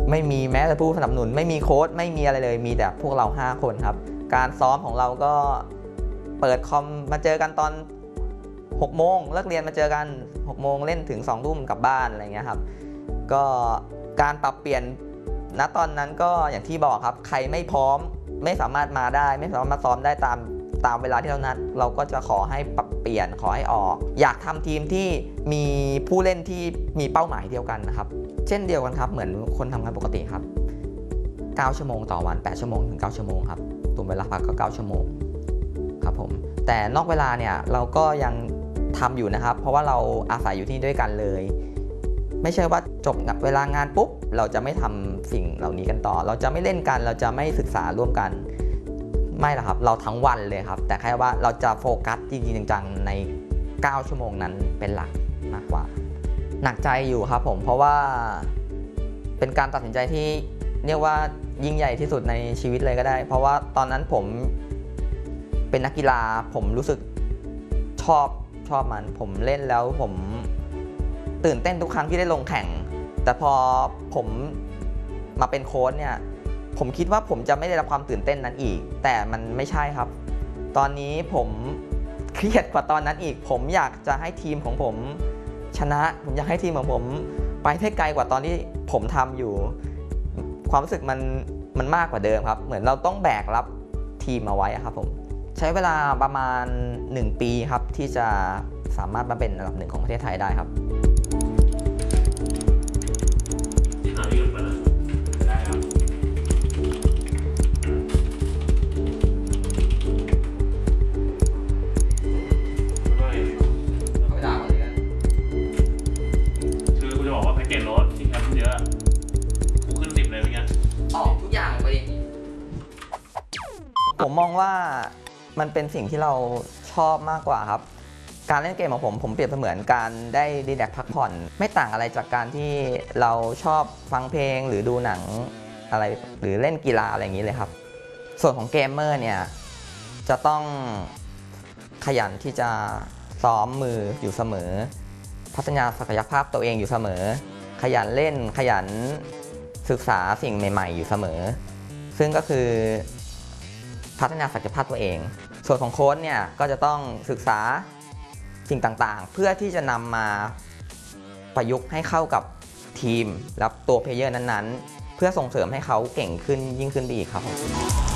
ไม่มีแม้แต่ผู้สนับสนุนไม่มีโค้ชไม่มีอะไรเลยมีแต่พวกเรา5คนครับการซ้อมของเราก็เปิดคอมมาเจอกันตอน6 โมงเลิกเรียนมาเจอกัน6 โมงเล่นถึง2 ทุ่มกลับบ้านอะไรเงี้ยครับก็การปรับเปลี่ยนณตอนนั้นก็อย่างที่บอกครับใครไม่พร้อมไม่สามารถมาได้ไม่สามารถมาซ้อมได้ตามเวลาที่เรานัดเราก็จะขอให้ปรับเปลี่ยนขอให้ออกอยากทำทีมที่มีผู้เล่นที่มีเป้าหมายเดียวกันนะครับเช่นเดียวกันครับเหมือนคนทำงานปกติครับ9 ชั่วโมงต่อวัน8 ชั่วโมงถึง9 ชั่วโมงครับตัวเวลาพักก็9 ชั่วโมงครับผมแต่นอกเวลาเนี่ยเราก็ยังทำอยู่นะครับเพราะว่าเราอาศัยอยู่ที่ด้วยกันเลยไม่ใช่ว่าจบเวลางานปุ๊บเราจะไม่ทำสิ่งเหล่านี้กันต่อเราจะไม่เล่นกันเราจะไม่ศึกษาร่วมกันไม่หรอกครับเราทั้งวันเลยครับแต่แค่ว่าเราจะโฟกัสจริงๆจังๆใน9 ชั่วโมงนั้นเป็นหลักมากกว่าหนักใจอยู่ครับผมเพราะว่าเป็นการตัดสินใจที่เรียกว่ายิ่งใหญ่ที่สุดในชีวิตเลยก็ได้เพราะว่าตอนนั้นผมเป็นนักกีฬาผมรู้สึกชอบมันผมเล่นแล้วผมตื่นเต้นทุกครั้งที่ได้ลงแข่งแต่พอผมมาเป็นโค้ชเนี่ยผมคิดว่าผมจะไม่ได้รับความตื่นเต้นนั้นอีกแต่มันไม่ใช่ครับตอนนี้ผมเครียดกว่าตอนนั้นอีกผมอยากจะให้ทีมของผมชนะผมอยากให้ทีมของผมไปได้ไกลกว่าตอนที่ผมทำอยู่ความรู้สึกมันมากกว่าเดิมครับเหมือนเราต้องแบกรับทีมเอาไว้ครับผมใช้เวลาประมาณ1 ปีครับที่จะสามารถมาเป็นอันดับ 1ของประเทศไทยได้ครับคือกูจะบอกว่าแพ็กเกจรถที่แคมป์เยอะกูขึ้น10เลยเมื่อกี้ออกทุกอย่างไปดิผมมองว่ามันเป็นสิ่งที่เราชอบมากกว่าครับการเล่นเกมของผมเปรียบเสมือนการได้รีแลกซ์พักผ่อนไม่ต่างอะไรจากการที่เราชอบฟังเพลงหรือดูหนังอะไรหรือเล่นกีฬาอะไรอย่างนี้เลยครับส่วนของเกมเมอร์เนี่ยจะต้องขยันที่จะซ้อมมืออยู่เสมอพัฒนาศักยภาพตัวเองอยู่เสมอขยันเล่นขยันศึกษาสิ่งใหม่ๆอยู่เสมอซึ่งก็คือพัฒนาศักยภาพตัวเองส่วนของโค้ชเนี่ยก็จะต้องศึกษาสิ่งต่างๆเพื่อที่จะนำมาประยุกต์ให้เข้ากับทีมและตัวเพลเยอร์นั้นๆเพื่อส่งเสริมให้เขาเก่งขึ้นยิ่งขึ้นไปอีกครับ